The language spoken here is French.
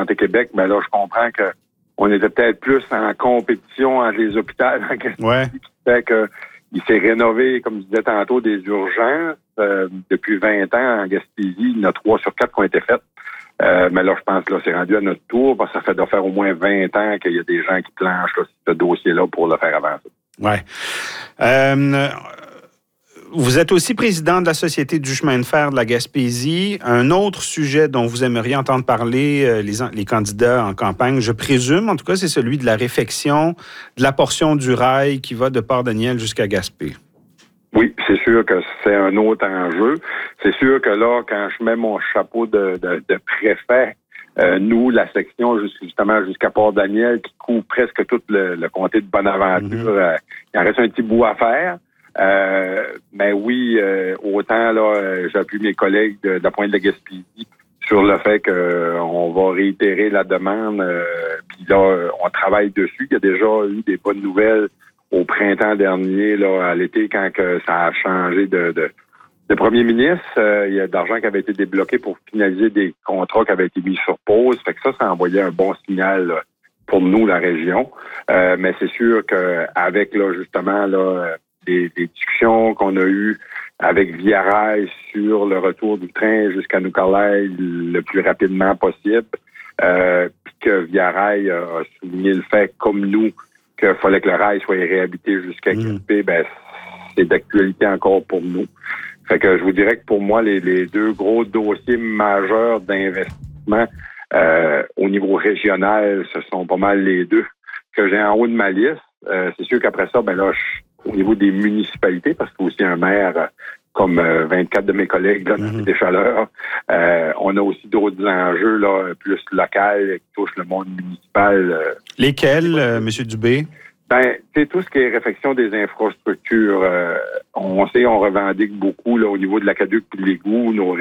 Santé Québec, ben là, je comprends que on était peut-être plus en compétition entre les hôpitaux en Gaspésie, qui fait que il s'est rénové, comme je disais tantôt, des urgences. Depuis 20 ans, en Gaspésie, il y en a 3 sur 4 qui ont été faites. Mais là, je pense que là, c'est rendu à notre tour, parce que ça doit faire au moins 20 ans qu'il y a des gens qui planchent là, ce dossier-là pour le faire avancer. Oui. Vous êtes aussi président de la Société du chemin de fer de la Gaspésie. Un autre sujet dont vous aimeriez entendre parler les candidats en campagne, je présume, en tout cas, c'est celui de la réfection de la portion du rail qui va de Port-Daniel jusqu'à Gaspé. Oui, c'est sûr que c'est un autre enjeu. C'est sûr que là, quand je mets mon chapeau de préfet, nous, la section justement jusqu'à Port-Daniel, qui couvre presque tout le comté de Bonaventure, il en reste un petit bout à faire. Mais oui, autant là, j'appuie mes collègues de la Pointe de la Gaspésie sur le fait qu'on va réitérer la demande. Puis là, on travaille dessus. Il y a déjà eu des bonnes nouvelles au printemps dernier, là, à l'été, quand que ça a changé de premier ministre. Il y a de l'argent qui avait été débloqué pour finaliser des contrats qui avaient été mis sur pause. Fait que ça envoyait un bon signal là, pour nous, la région. Mais c'est sûr qu'avec là, justement, là, des discussions qu'on a eues avec Via Rail sur le retour du train jusqu'à Nucaleil le plus rapidement possible, puis que Via Rail a souligné le fait, comme nous, qu'il fallait que le rail soit réhabilité jusqu'à Gaspé, ben c'est d'actualité encore pour nous. Fait que je vous dirais que pour moi, les 2 gros dossiers majeurs d'investissement au niveau régional, ce sont pas mal les 2 que j'ai en haut de ma liste. C'est sûr qu'après ça, ben là, au niveau des municipalités, parce qu'il y a aussi un maire comme 24 de mes collègues là, dans des chaleurs, on a aussi d'autres enjeux là, plus locaux qui touchent le monde municipal. Lesquels, M. Dubé? Ben, tu sais, tout ce qui est réfection des infrastructures, on sait, on revendique beaucoup là, au niveau de l'aqueduc et de l'égout, nos